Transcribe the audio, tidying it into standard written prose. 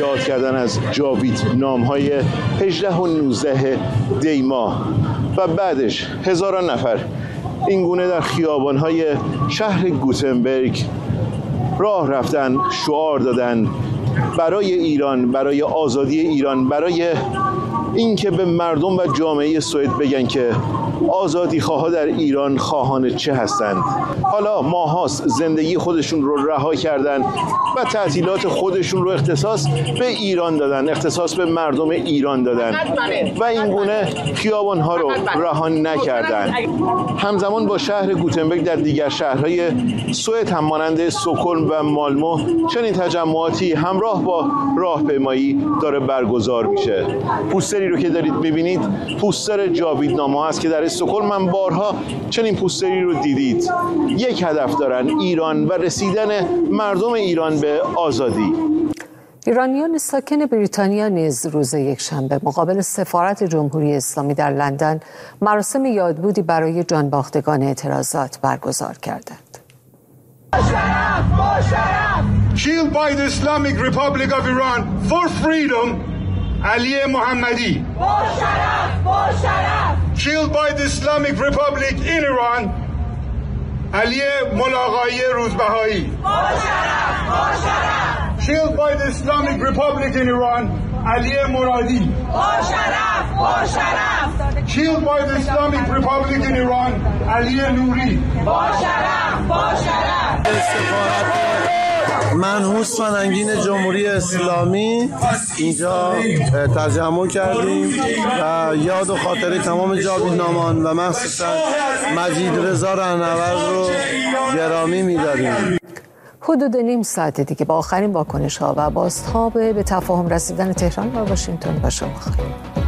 یاد کردن از جاوید نام‌های 18 و 19 دی ماه و بعدش هزاران نفر اینگونه در خیابان‌های شهر گوتنبرگ راه رفتن، شعار دادن برای ایران، برای آزادی ایران، برای اینکه به مردم و جامعه سوئد بگن که آزادی خواه در ایران خواهان چه هستند. حالا ماهاست زندگی خودشون رو رها کردن و تعطیلات خودشون رو اختصاص به ایران دادن، اختصاص به مردم ایران دادن و اینگونه خیابان‌ها رو رها نکردن. همزمان با شهر گوتنبرگ در دیگر شهرهای سوئد هم مانند استکهلم و مالمو چنین تجمعاتی همراه با راهپیمایی داره برگزار میشه. پوستری رو که دارید می‌بینید پوستر جاویدنامه است که در استکهلم هم بارها چنین پوستری رو دیدید. یک هدف دارن، ایران و رسیدن مردم ایران به آزادی. ایرانیان ساکن بریتانیا نیز روز یکشنبه مقابل سفارت جمهوری اسلامی در لندن مراسم یادبودی برای جانباختگان اعتراضات برگزار کردند. Killed by the Islamic Republic of Iran for freedom, Ali Mohammadi. Killed by the Islamic Republic in Iran, Ali Mulaqai Rozbahai. Killed by the Islamic Republic in Iran, Ali Moradi. Killed by the Islamic Republic in Iran, Ali Nouri. منحوس فرهنگین جمهوری اسلامی اینجا تجمع کردیم و یاد و خاطره تمام جاویدنامان و مخصوصا مجید رضا رهنورد رو گرامی می‌داریم. حدود نیم ساعت دیگه با آخرین واکنش‌ها و بازتاب به تفاهم رسیدن تهران و واشنگتن با شما خواهیم.